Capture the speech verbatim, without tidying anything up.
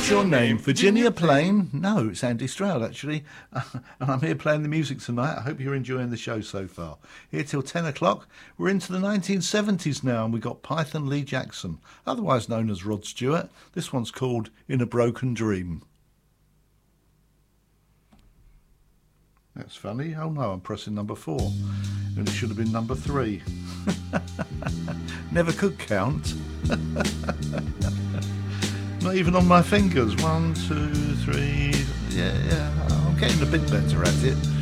What's your name? Virginia Plain? No, it's Andy Stroud, actually. Uh, and I'm here playing the music tonight. I hope you're enjoying the show so far. Here till ten o'clock. We're into the nineteen seventies now, and we've got Python Lee Jackson, otherwise known as Rod Stewart. This one's called In a Broken Dream. That's funny. Oh no, I'm pressing number four. And it should have been number three. Never could count. Not even on my fingers. One, two, three. Yeah, yeah. I'm getting a bit better at it.